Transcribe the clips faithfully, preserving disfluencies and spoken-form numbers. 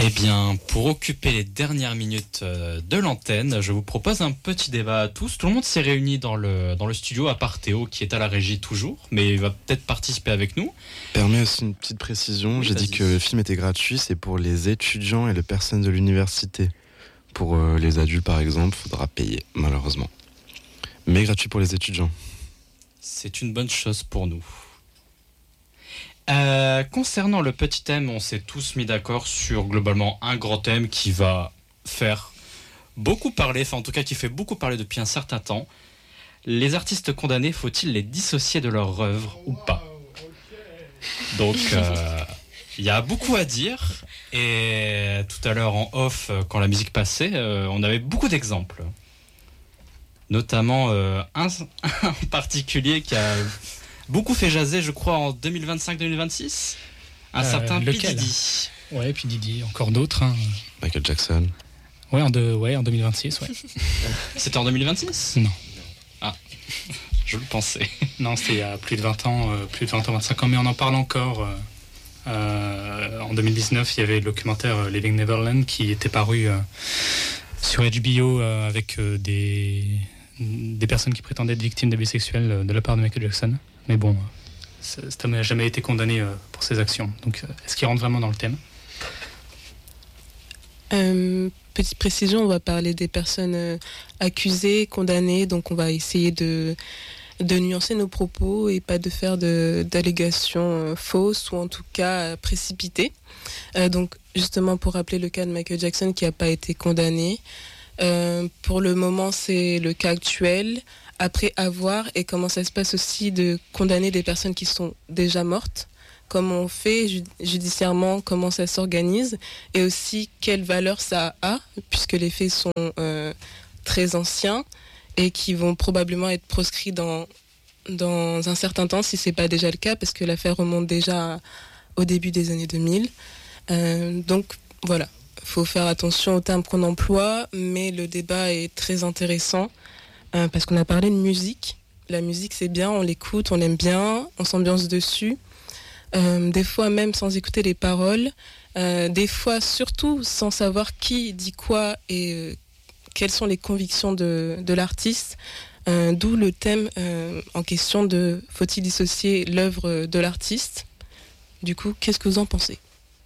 Eh bien, pour occuper les dernières minutes de l'antenne, je vous propose un petit débat à tous. Tout le monde s'est réuni dans le, dans le studio, à part Théo, qui est à la régie toujours, mais il va peut-être participer avec nous. Permets aussi une petite précision. Oui, J'ai vas-y. dit que le film était gratuit, c'est pour les étudiants et les personnes de l'université. Pour euh, les adultes, par exemple, il faudra payer, malheureusement. Mais gratuit pour les étudiants. C'est une bonne chose pour nous. Euh, concernant le petit thème, on s'est tous mis d'accord sur globalement un grand thème qui va faire beaucoup parler, enfin en tout cas qui fait beaucoup parler depuis un certain temps. Les artistes condamnés, faut-il les dissocier de leur œuvre ou pas ? Donc euh, il y a beaucoup à dire et tout à l'heure en off, quand la musique passait, euh, on avait beaucoup d'exemples. Notamment euh, un, un particulier qui a beaucoup fait jaser, je crois, en deux mille vingt-cinq deux mille vingt-six. Un Euh, certain P. lequel ? Diddy. Ouais, puis Didi, encore d'autres. Hein. Michael Jackson. Ouais, en, de, ouais, en deux mille vingt-six, ouais. C'était en deux mille vingt-six ? Non. Ah, je le pensais. Non, c'était il y a plus de vingt ans, euh, plus de vingt ans, vingt-cinq ans, mais on en parle encore. Euh, euh, en deux mille dix-neuf, il y avait le documentaire euh, Living Neverland qui était paru euh, sur H B O euh, avec euh, des, des personnes qui prétendaient être victimes d'abus sexuels euh, de la part de Michael Jackson. Mais bon, ça n'a jamais été condamné euh, pour ses actions. Donc, euh, est-ce qu'il rentre vraiment dans le thème ? Euh, petite précision, on va parler des personnes euh, accusées, condamnées, donc on va essayer de, de nuancer nos propos et pas de faire de, d'allégations euh, fausses ou en tout cas euh, précipitées. Euh, donc justement pour rappeler le cas de Michael Jackson qui n'a pas été condamné, euh, pour le moment c'est le cas actuel. Après avoir et comment ça se passe aussi de condamner des personnes qui sont déjà mortes, comment on fait ju- judiciairement, comment ça s'organise et aussi quelle valeur ça a puisque les faits sont euh, très anciens et qui vont probablement être proscrits dans, dans un certain temps si ce n'est pas déjà le cas parce que l'affaire remonte déjà au début des années deux mille. Euh, donc voilà, il faut faire attention aux termes qu'on emploie mais le débat est très intéressant. Euh, parce qu'on a parlé de musique. La musique, c'est bien, on l'écoute, on l'aime bien, on s'ambiance dessus. Euh, des fois, même sans écouter les paroles. Euh, des fois, surtout, sans savoir qui dit quoi et euh, quelles sont les convictions de, de l'artiste. Euh, d'où le thème euh, en question de faut-il dissocier l'œuvre de l'artiste ? Du coup, qu'est-ce que vous en pensez ?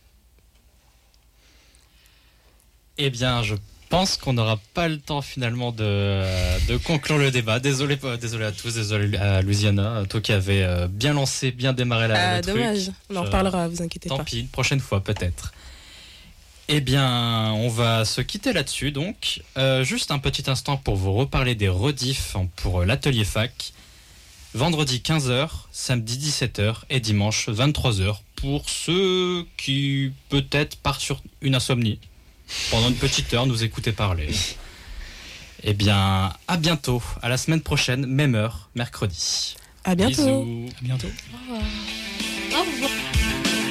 Eh bien, je pense qu'on n'aura pas le temps finalement de, de conclure le débat. Désolé, pas- désolé à tous, désolé à Louisiana, toi qui avais euh, bien lancé, bien démarré la, Ah, le truc. dommage, on en Je- reparlera, vous inquiétez Tant pas. pis, une prochaine fois peut-être. Eh bien, on va se quitter là-dessus donc. Euh, juste un petit instant pour vous reparler des rediffs pour l'atelier fac. Vendredi quinze heures, samedi dix-sept heures et dimanche vingt-trois heures pour ceux qui peut-être partent sur une insomnie. Pendant une petite heure, nous écouter parler. Eh bien, à bientôt, à la semaine prochaine, même heure, mercredi. À bientôt. Bisous. À bientôt. Au revoir. Au revoir.